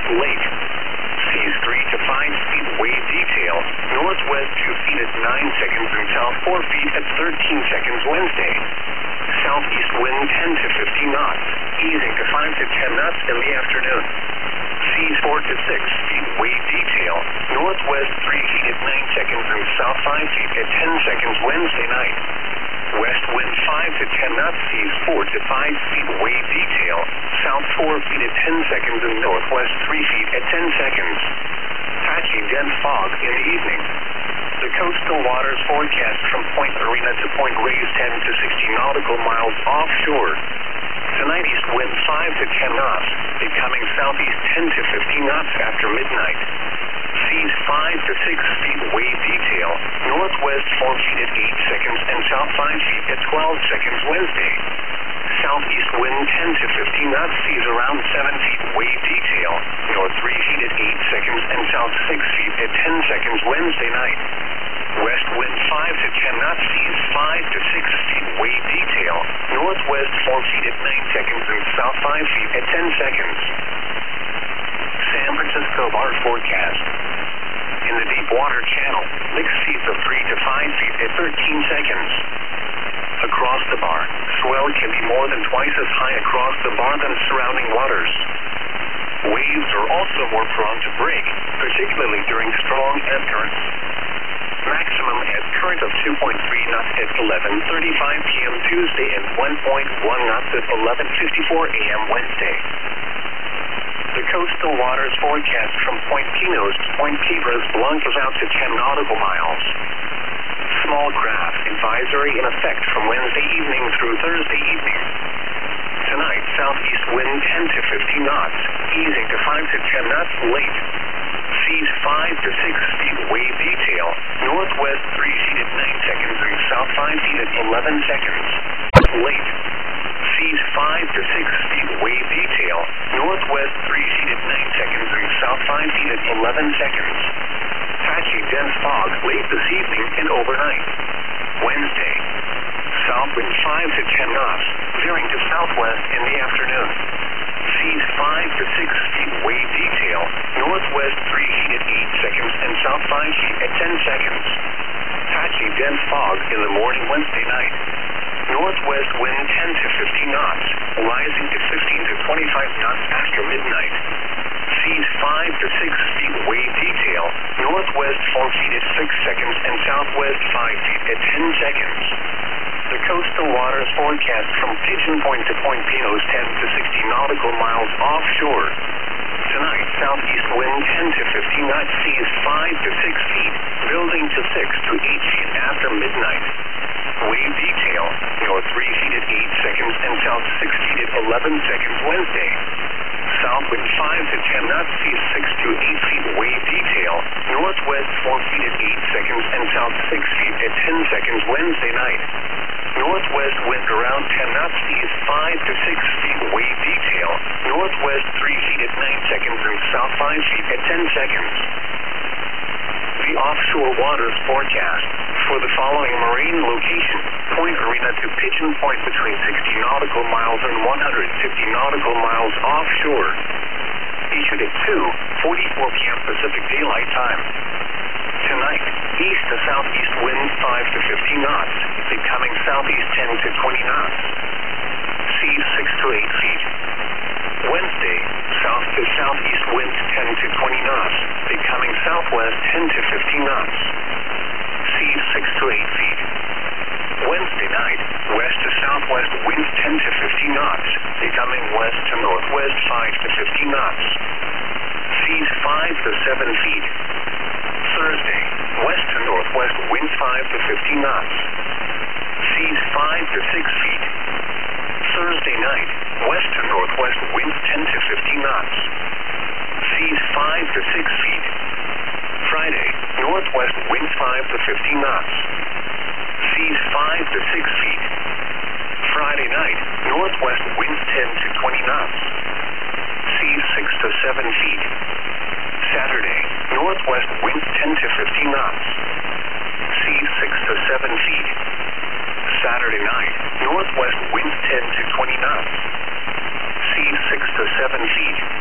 late. Seas 3 to 5 feet, wave detail, northwest 2 feet at 9 seconds and south 4 feet at 13 seconds Wednesday. Southeast wind 10 to 15 knots, easing to 5 to 10 knots in the afternoon. Seas 4 to 6 feet, wave detail, northwest 3 feet at 9 seconds and south 5 feet at 10 seconds Wednesday night. West wind 5 to 10 knots, seas 4 to 5 feet, wave detail, south 4 feet at 10 seconds and northwest 3 feet at 10 seconds. Patchy dense fog in the evening. The coastal waters forecast from Point Arena to Point Reyes 10 to 60 nautical miles offshore. Tonight east wind 5 to 10 knots, becoming southeast 10 to 15 knots after midnight. Seas 5 to 6 feet, wave detail, northwest 4 feet at 8 seconds and south 5 feet at 12 seconds Wednesday. Southeast wind 10 to 15 knots, seas around 7 feet, wave detail, north 3 feet at 8 seconds and south 6 feet at 10 seconds Wednesday night. West wind 5 to 10 knots, seas 5 to 6 feet, wave detail, northwest 4 feet at 9 seconds and south 5 feet at 10 seconds. San Francisco bar forecast. In the deep water channel, mixed seas of 3 to 5 feet at 13 seconds. Across the bar, swell can be more than twice as high across the bar than surrounding waters. Waves are also more prone to break, particularly during strong ebb currents. Maximum ebb current of 2.3 knots at 11:35 p.m. Tuesday and 1.1 knots at 11:54 a.m. Wednesday. The coastal waters forecast from Point Pinos to Point Piedras Blancas out to 10 nautical miles. Small craft advisory in effect from Wednesday evening through Thursday evening. Tonight, southeast wind 10 to 15 knots, easing to 5 to 10 knots late. Seas 5 to 6 feet, wave detail, northwest 3 feet at 9 seconds and south 5 feet at 11 seconds. Late. Seas 5 to 6 feet, wave detail, northwest 3 feet at 9 seconds and south 5 feet at 11 seconds. Patchy dense fog late this evening and overnight. Wednesday. South wind 5 to 10 knots, veering to southwest in the afternoon. Seas 5 to 6 feet, wave detail, northwest 3 feet at 8 seconds and south 5 feet at 10 seconds. Patchy dense fog in the morning Wednesday night. Northwest wind 10 to 15 knots, rising to 15 to 25 knots after midnight. Seas 5 to 6 feet, wave detail, northwest 4 feet at 6 seconds and southwest 5 feet at 10 seconds. The coastal waters forecast from Pigeon Point to Point Pinos 10 to 60 nautical miles offshore. Tonight, southeast wind 10 to 15 knots, seas 5 to 6 feet, building to 6 to 8 feet after midnight. Wave detail, north 3 feet at 8 seconds and south 6 feet at 11 seconds Wednesday. South wind 5 to 10 knots, seas 6 to 8 feet, wave detail, northwest 4 feet at 8 seconds and south 6 feet at 10 seconds Wednesday night. Northwest wind around 10 knots, seas 5 to 6 feet, wave detail, northwest 3 feet at 9 seconds and south 5 feet at 10 seconds. The offshore waters forecast for the following marine location: Point Arena to Pigeon Point between 60 nautical miles and 150 nautical miles offshore. Issued at 2:44 p.m. Pacific Daylight Time. Tonight, east to southeast wind 5 to 15 knots, becoming southeast 10 to 20 knots. Seas 6 to 8 feet. Wednesday, south to southeast wind 10 to 20 knots, becoming southwest 10 to 15 knots. Seas 6 to 8 feet. Wednesday night, west to southwest winds 10 to 15 knots, becoming west to northwest 5 to 15 knots. Seas 5 to 7 feet. Thursday, west to northwest winds 5 to 15 knots. Seas 5 to 6 feet. Thursday night, west to northwest winds 10 to 15 knots. Seas 5 to 6 feet. Friday, northwest winds 5 to 15 knots. Seas 5 to 6 feet. Friday night, northwest winds 10 to 20 knots. Seas 6 to 7 feet. Saturday, northwest winds 10 to 15 knots. Seas 6 to 7 feet. Saturday night, northwest winds 10 to 20 knots. Seas 6 to 7 feet.